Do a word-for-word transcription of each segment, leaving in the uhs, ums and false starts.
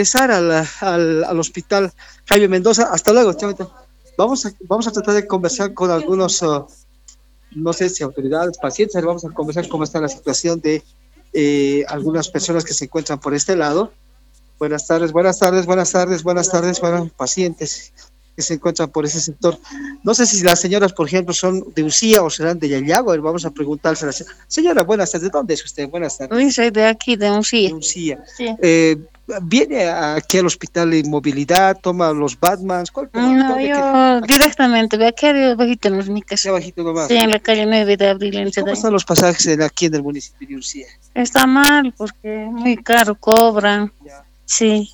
ingresar al, al, al hospital Jaime Mendoza. Hasta luego, chao. Vamos a, vamos a tratar de conversar con algunos, uh, no sé si autoridades, pacientes, vamos a conversar cómo está la situación de eh, algunas personas que se encuentran por este lado. Buenas tardes, buenas tardes, buenas tardes, buenas tardes, bueno, pacientes que se encuentran por ese sector. No sé si las señoras, por ejemplo, son de Ucía o serán de Yayago. A ver, vamos a preguntarse a la señora. Señora, buenas tardes, ¿de dónde es usted? Buenas tardes. Uy, soy de aquí, de Ucía. De Ucía. Sí. Eh, ¿Viene aquí al hospital de movilidad, toma los Batmans? ¿Cuál toma? No, yo qué? directamente, ve aquí abajito en los micas. Abajito nomás. Sí, en la calle nueve de abril. En ¿Cómo están los pasajes en, aquí en el municipio de Ucía? Está mal, porque muy caro cobran. Ya. Sí.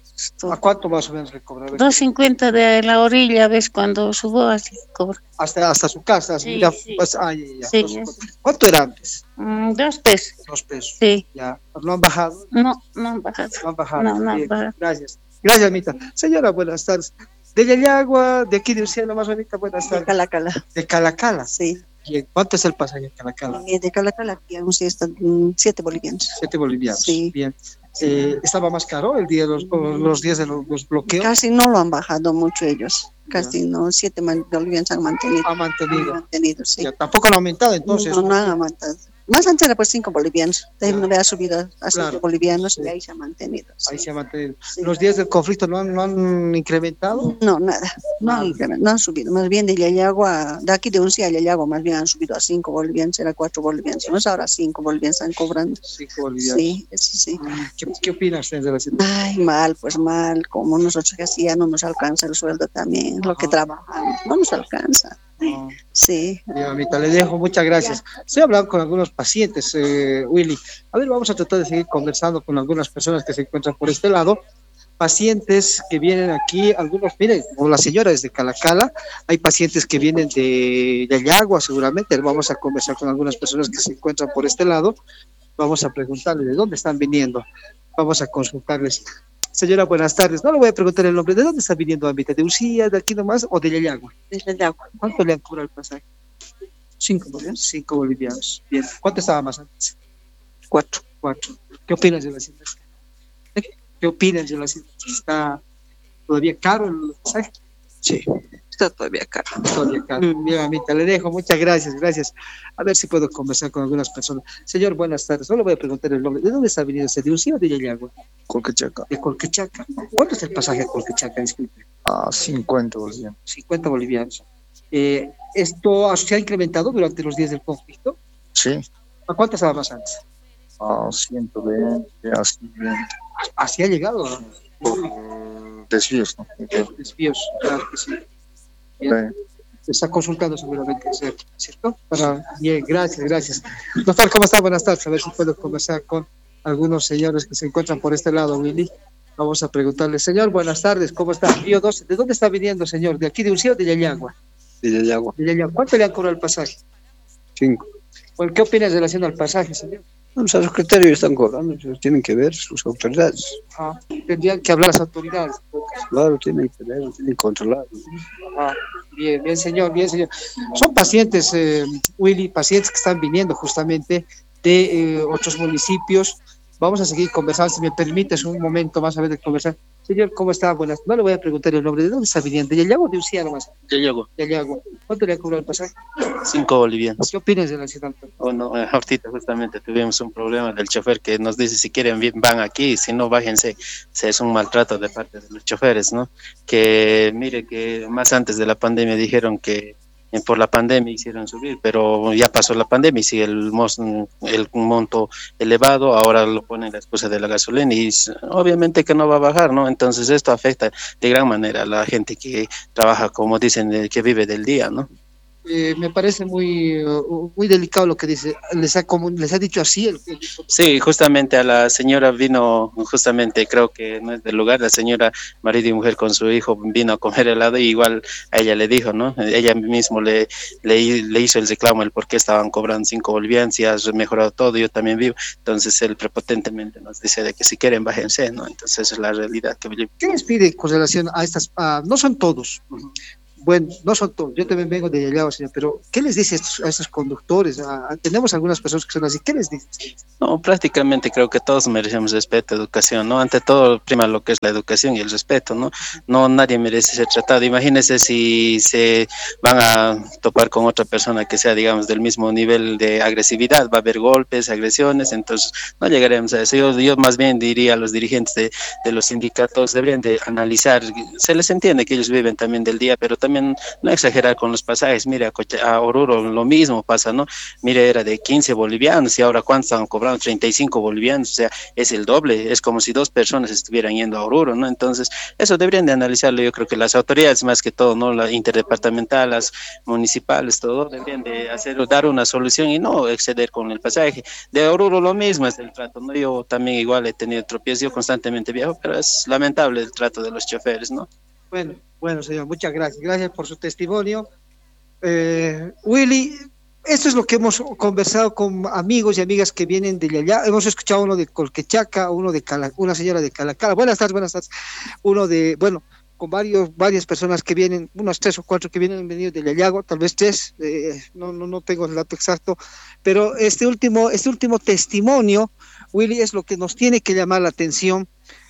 ¿A cuánto más o menos le cobran? dos cincuenta de la orilla, ¿ves? Cuando subo así cobra. Hasta, hasta su casa. Sí, mira, sí. pues, ay, ya, Sí, dos, ¿cuánto era antes? Mm, dos pesos. Dos pesos. Sí. Ya. ¿No han bajado? No, no han bajado. No han bajado. No, no han Bien. bajado. Gracias. Gracias, Mita. Señora, buenas tardes. De Yayagua, de aquí de Ucía, más bonita, buenas tardes. De Calacala. De Calacala. Sí. Bien. ¿Cuánto es el pasaje en Calacala? Eh, De Calacala aquí a Ucía están mm, siete bolivianos. Siete bolivianos. Sí. Bien. Eh, ¿Estaba más caro el día de los, los días de los, los bloqueos? Casi no lo han bajado mucho ellos. Casi no, siete man- bolivianos han mantenido. Ha mantenido. Han mantenido, sí. Ya, tampoco han aumentado entonces. No, no han aumentado. Más antes era pues cinco bolivianos. De ahí Claro. no había subido a Claro. siete bolivianos Sí. y ahí se ha mantenido. Sí. Ahí se ha mantenido. Sí. ¿Los días del conflicto no han, no han incrementado? No, nada. No han, incrementado, no han subido. Más bien de Yayagua, de aquí de Ucía a Yayagua, más bien han subido a cinco bolivianos, era cuatro bolivianos. No es ahora cinco bolivianos están cobrando. Cinco bolivianos. Sí, sí, sí. ¿Qué, qué opinas usted de la situación? Ay, mal, pues mal, como nosotros que hacía no nos alcanza el sueldo también, lo que trabajamos, no nos alcanza. Ah, Sí. bien, mamita, le dejo, muchas gracias. Estoy hablando con algunos pacientes, eh, Willy. A ver, vamos a tratar de seguir conversando con algunas personas que se encuentran por este lado. Pacientes que vienen aquí, algunos, miren, como la señora es de Calacala, hay pacientes que vienen de Yayagua, seguramente. Vamos a conversar con algunas personas que se encuentran por este lado. Vamos a preguntarles de dónde están viniendo. Vamos a consultarles. Señora, buenas tardes. No le voy a preguntar el nombre. ¿De dónde está viniendo, Amita? ¿De Ucía, de aquí nomás o de Yayagua? Desde el agua. ¿Cuánto le han cobrado el pasaje? Cinco bolivianos. Cinco bolivianos. Bien. ¿Cuánto estaba más antes? Cuatro. Cuatro. ¿Qué opinas de la situación? ¿Qué opinas de la situación? ¿Está todavía caro el pasaje? Sí. Está todavía caro. Todavía caro. Bien, mamita, le dejo. Muchas gracias, gracias. A ver si puedo conversar con algunas personas. Señor, buenas tardes. No le voy a preguntar el nombre. ¿De dónde está viniendo usted? ¿De Ucía o de Yayagua? Colquechaca. De Colquechaca. ¿Cuánto es el pasaje a Colquechaca? Disculpe. A cincuenta bolivianos. cincuenta bolivianos. Eh, ¿Esto se ha incrementado durante los días del conflicto? Sí. ¿A cuánto estaba más antes? A ciento veinte, a ciento veinte. Así ha llegado. ¿No? Por desvíos, ¿no? Desvíos, claro que sí. Bien. Se está consultando seguramente, ¿cierto? Para... Bien, gracias, gracias. Doctor, ¿cómo está? Buenas tardes. A ver si puedo conversar con algunos señores que se encuentran por este lado, Willy. Vamos a preguntarle, señor, buenas tardes, ¿cómo está? Río doce, ¿de dónde está viniendo, señor? ¿De aquí de Ucía o de Yayagua? De Yayagua. De Yayagua. ¿Cuánto le han cobrado el pasaje? Cinco. Bueno, ¿qué opinas relación al pasaje, señor? Los secretarios están cobrando, ellos tienen que ver sus autoridades. Ah, tendrían que hablar las autoridades. Claro, tienen que ver, tienen que controlar. Ah, bien, bien, señor, bien, señor. Son pacientes, eh, Willy, pacientes que están viniendo justamente de eh, otros municipios. Vamos a seguir conversando, si me permites un momento más a ver de conversar. Señor, ¿cómo está? Buenas. No le voy a preguntar el nombre. ¿De dónde está viniendo? ¿De Yayagua o de Ucía nomás? Yayagua. Yayagua. ¿Cuánto le ha cobrado el pasaje? Cinco bolivianos. ¿Qué opinas de la ciudad? Bueno, eh, ahorita justamente tuvimos un problema del chofer que nos dice si quieren vi- van aquí, si no bájense. Se es un maltrato de parte de los choferes, ¿no? Que mire que más antes de la pandemia dijeron que eh, por la pandemia hicieron subir, pero ya pasó la pandemia y sigue el, mos- el monto elevado, ahora lo ponen la excusa de la gasolina y s- obviamente que no va a bajar, ¿no? Entonces esto afecta de gran manera a la gente que trabaja, como dicen, eh, que vive del día, ¿no? Eh, me parece muy, uh, muy delicado lo que dice. ¿Les ha, como, les ha dicho así? El, el... Sí, justamente a la señora vino, justamente creo que no es del lugar, la señora marido y mujer con su hijo vino a comer helado y igual a ella le dijo, ¿no? Ella mismo le, le, le hizo el reclamo, el por qué estaban cobrando cinco bolivianos y has mejorado todo, yo también vivo. Entonces él prepotentemente nos dice de que si quieren bájense, ¿no? Entonces esa es la realidad que vive. ¿Qué les pide con relación a estas? Uh, no son todos. bueno, no son todos, yo también vengo de Yayagua, señor, pero ¿qué les dice a estos, a estos conductores? A, a, tenemos algunas personas que son así, ¿qué les dice? No, prácticamente creo que todos merecemos respeto, educación, ¿no? Ante todo, prima lo que es la educación y el respeto, ¿no? No, nadie merece ser tratado. Imagínense si se van a topar con otra persona que sea, digamos, del mismo nivel de agresividad, va a haber golpes, agresiones, entonces no llegaremos a eso. Yo, yo más bien diría a los dirigentes de, de los sindicatos, deberían de analizar, se les entiende que ellos viven también del día, pero también no exagerar con los pasajes. Mire, a, Cocha, a Oruro lo mismo pasa, ¿no? Mire, era de quince bolivianos y ahora ¿cuánto están cobrando? treinta y cinco bolivianos, o sea, es el doble, es como si dos personas estuvieran yendo a Oruro, ¿no? Entonces, eso deberían de analizarlo. Yo creo que las autoridades, más que todo, ¿no? Las interdepartamentales, municipales, todo, deberían de hacer, dar una solución y no exceder con el pasaje. De Oruro lo mismo es el trato, ¿no? Yo también igual he tenido tropiezos, yo constantemente viajo, pero es lamentable el trato de los choferes, ¿no? Bueno, bueno, señor, muchas gracias. Gracias por su testimonio. Eh, Willy, esto es lo que hemos conversado con amigos y amigas que vienen de allá. Hemos escuchado uno de Colquechaca, uno de Cala, una señora de Calacala. Buenas tardes, buenas tardes. Uno de, bueno, con varios, varias personas que vienen, unos tres o cuatro que vienen venidos de Yayago, tal vez tres, eh, no, no, no tengo el dato exacto, pero este último, este último testimonio, Willy, es lo que nos tiene que llamar la atención.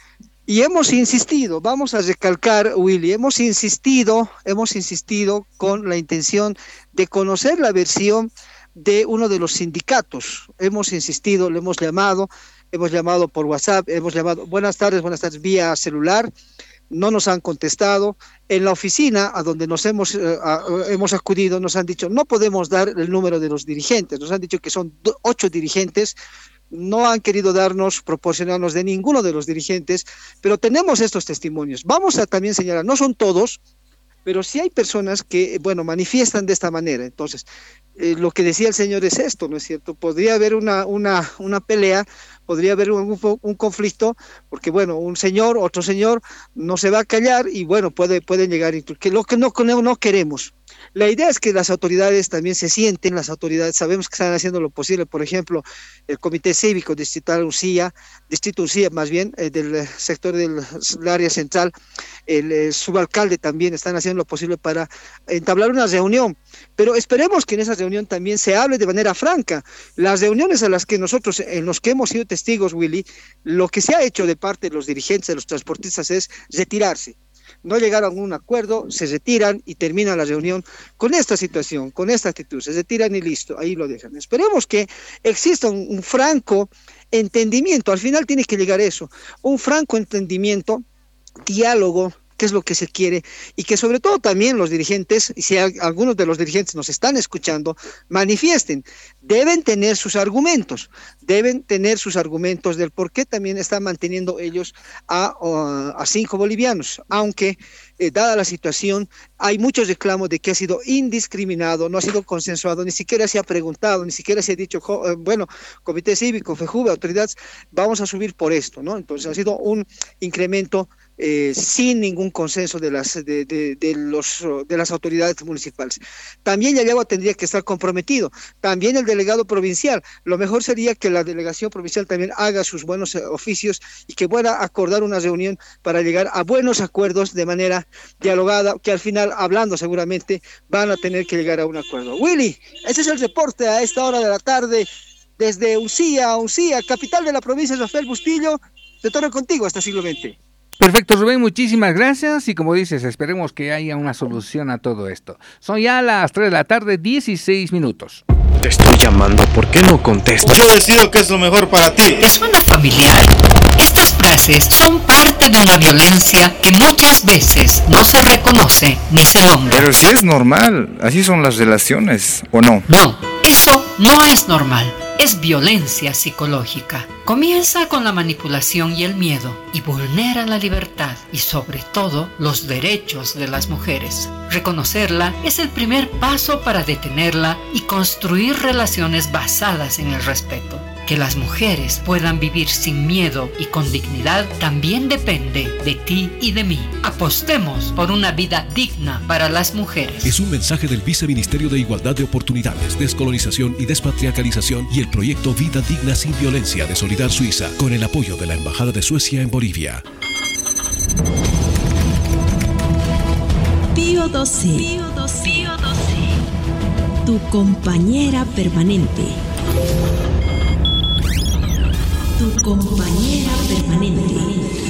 Y hemos insistido, vamos a recalcar, Willy, hemos insistido, hemos insistido con la intención de conocer la versión de uno de los sindicatos. Hemos insistido, le hemos llamado, hemos llamado por WhatsApp, hemos llamado, buenas tardes, buenas tardes, vía celular, no nos han contestado. En la oficina a donde nos hemos, eh, a, hemos acudido, nos han dicho, no podemos dar el número de los dirigentes, nos han dicho que son do, ocho dirigentes. No han querido darnos, proporcionarnos de ninguno de los dirigentes, pero tenemos estos testimonios. Vamos a también señalar, no son todos, pero sí hay personas que, bueno, manifiestan de esta manera. Entonces, eh, lo que decía el señor es esto, ¿no es cierto? Podría haber una, una, una pelea, podría haber un, un conflicto, porque, bueno, un señor, otro señor, no se va a callar y, bueno, puede, pueden llegar, que lo que no, no queremos. La idea es que las autoridades también se sienten, las autoridades sabemos que están haciendo lo posible, por ejemplo, el Comité Cívico Distrital Uncía, Distrito Uncía más bien, eh, del sector del, del área central, el, el subalcalde también están haciendo lo posible para entablar una reunión, pero esperemos que en esa reunión también se hable de manera franca. Las reuniones a las que nosotros, en los que hemos sido testigos, Willy, lo que se ha hecho de parte de los dirigentes, de los transportistas es retirarse. No llegaron a un acuerdo, se retiran y termina la reunión con esta situación, con esta actitud, se retiran y listo, ahí lo dejan. Esperemos que exista un, un franco entendimiento, al final tiene que llegar eso, un franco entendimiento, diálogo, qué es lo que se quiere, y que sobre todo también los dirigentes, y si hay, algunos de los dirigentes nos están escuchando, manifiesten, deben tener sus argumentos, deben tener sus argumentos del por qué también están manteniendo ellos a, a cinco bolivianos, aunque eh, dada la situación, hay muchos reclamos de que ha sido indiscriminado, no ha sido consensuado, ni siquiera se ha preguntado, ni siquiera se ha dicho, eh, bueno, Comité Cívico, FEJUVE, autoridades, vamos a subir por esto, ¿no? Entonces ha sido un incremento Eh, sin ningún consenso de las de, de, de los de las autoridades municipales. También Yayagua tendría que estar comprometido, también el delegado provincial. Lo mejor sería que la delegación provincial también haga sus buenos eh, oficios y que pueda acordar una reunión para llegar a buenos acuerdos de manera dialogada, que al final, hablando seguramente, van a tener que llegar a un acuerdo. Willy, ese es el reporte a esta hora de la tarde desde Uncía, Uncía, capital de la provincia de Rafael Bustillo. Te torno contigo hasta siglo veinte. Perfecto, Rubén, muchísimas gracias y como dices, esperemos que haya una solución a todo esto. Son ya las tres de la tarde, dieciséis minutos. Te estoy llamando, ¿por qué no contestas? Yo decido qué es lo mejor para ti. ¿Te suena familiar? Estas frases son parte de una violencia que muchas veces no se reconoce ni se nombra. Pero sí es normal, así son las relaciones, ¿o no? No, eso no es normal. Es violencia psicológica. Comienza con la manipulación y el miedo y vulnera la libertad y sobre todo los derechos de las mujeres. Reconocerla es el primer paso para detenerla y construir relaciones basadas en el respeto. Que las mujeres puedan vivir sin miedo y con dignidad también depende de ti y de mí. Apostemos por una vida digna para las mujeres. Es un mensaje del Viceministerio de Igualdad de Oportunidades, Descolonización y Despatriarcalización y el proyecto Vida Digna Sin Violencia de Solidar Suiza, con el apoyo de la Embajada de Suecia en Bolivia. Pío doce. Pío doce. Pío doce. Tu compañera permanente. Tu compañera permanente.